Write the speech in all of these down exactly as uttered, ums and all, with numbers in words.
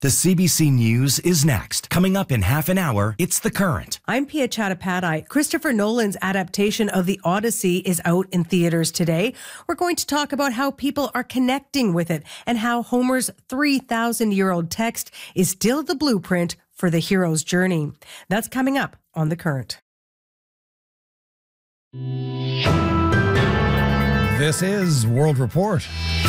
The C B C News is next. Coming up in half an hour, it's The Current. I'm Pia Chattopadhyay. Christopher Nolan's adaptation of The Odyssey is out in theaters today. We're going to talk about how people are connecting with it and how Homer's three thousand year old text is still the blueprint for the hero's journey. That's coming up on The Current. This is World Report.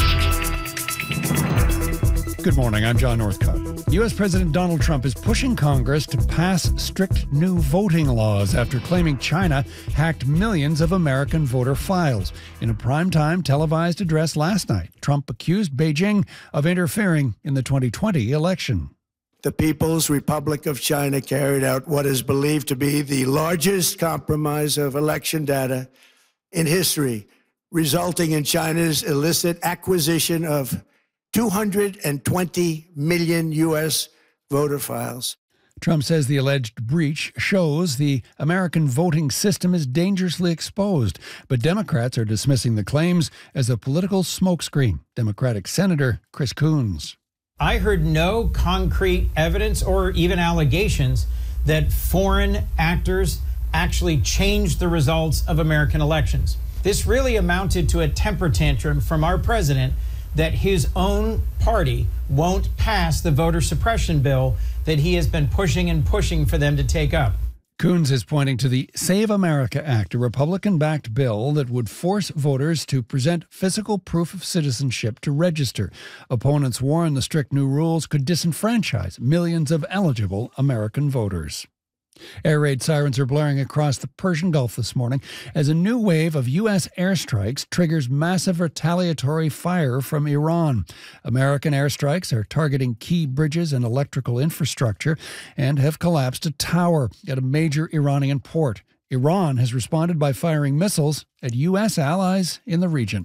Good morning, I'm John Northcutt. U S President Donald Trump is pushing Congress to pass strict new voting laws after claiming China hacked millions of American voter files. In a primetime televised address last night, Trump accused Beijing of interfering in the twenty twenty election. The People's Republic of China carried out what is believed to be the largest compromise of election data in history, resulting in China's illicit acquisition of two hundred twenty million U S voter files. Trump says the alleged breach shows the American voting system is dangerously exposed, but Democrats are dismissing the claims as a political smokescreen. Democratic Senator Chris Coons. I heard no concrete evidence or even allegations that foreign actors actually changed the results of American elections. This really amounted to a temper tantrum from our president that his own party won't pass the voter suppression bill that he has been pushing and pushing for them to take up. Coons is pointing to the Save America Act, a Republican-backed bill that would force voters to present physical proof of citizenship to register. Opponents warn the strict new rules could disenfranchise millions of eligible American voters. Air raid sirens are blaring across the Persian Gulf this morning as a new wave of U S airstrikes triggers massive retaliatory fire from Iran. American airstrikes are targeting key bridges and electrical infrastructure and have collapsed a tower at a major Iranian port. Iran has responded by firing missiles at U S allies in the region.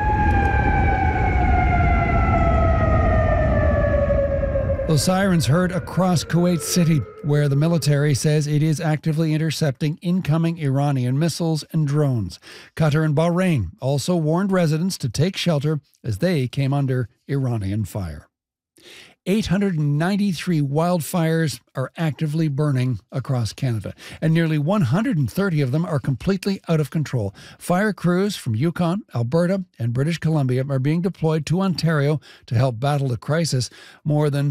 Those sirens heard across Kuwait City, where the military says it is actively intercepting incoming Iranian missiles and drones. Qatar and Bahrain also warned residents to take shelter as they came under Iranian fire. eight hundred ninety-three wildfires are actively burning across Canada, and nearly one hundred thirty of them are completely out of control. Fire crews from Yukon, Alberta, and British Columbia are being deployed to Ontario to help battle the crisis. More than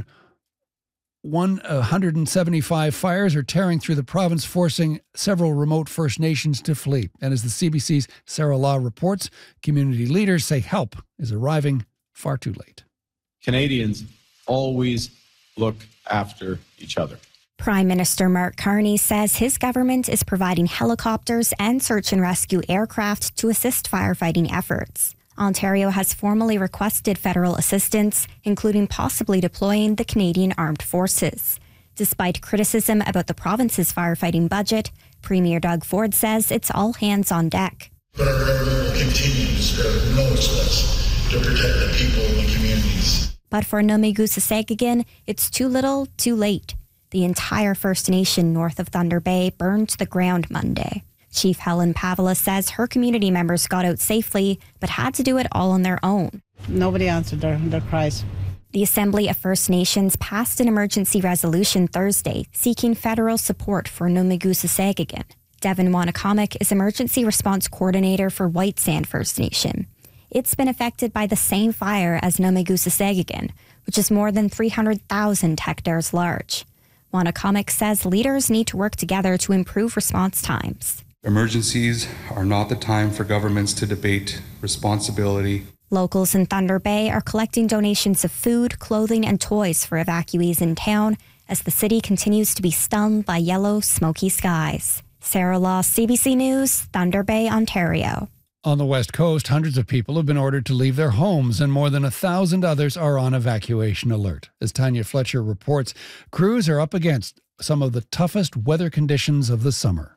one hundred seventy-five fires are tearing through the province, forcing several remote First Nations to flee. And as the C B C's Sarah Law reports, community leaders say help is arriving far too late. Canadians always look after each other. Prime Minister Mark Carney says his government is providing helicopters and search and rescue aircraft to assist firefighting efforts. Ontario has formally requested federal assistance, including possibly deploying the Canadian Armed Forces. Despite criticism about the province's firefighting budget, Premier Doug Ford says it's all hands on deck. But our government will continue to spare no expense to protect the people and the communities. But for Nomi-Gusasagagan, it's too little, too late. The entire First Nation north of Thunder Bay burned to the ground Monday. Chief Helen Pavela says her community members got out safely, but had to do it all on their own. Nobody answered their, their cries. The Assembly of First Nations passed an emergency resolution Thursday seeking federal support for Nomi-Gusasagagan. Devin Wanacomic is Emergency Response Coordinator for White Sand First Nation. It's been affected by the same fire as Nomi-Gusasagagan, which is more than three hundred thousand hectares large. Wanacomic says leaders need to work together to improve response times. Emergencies are not the time for governments to debate responsibility. Locals in Thunder Bay are collecting donations of food, clothing, and toys for evacuees in town as the city continues to be stunned by yellow, smoky skies. Sarah Law, C B C News, Thunder Bay, Ontario. On the West Coast, hundreds of people have been ordered to leave their homes and more than a thousand others are on evacuation alert. As Tanya Fletcher reports, crews are up against some of the toughest weather conditions of the summer.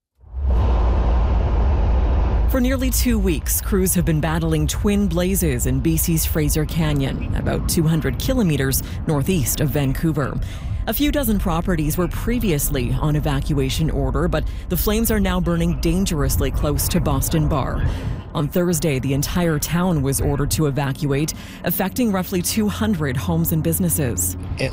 For nearly two weeks, crews have been battling twin blazes in B C's Fraser Canyon, about two hundred kilometers northeast of Vancouver. A few dozen properties were previously on evacuation order, but the flames are now burning dangerously close to Boston Bar. On Thursday, the entire town was ordered to evacuate, affecting roughly two hundred homes and businesses. It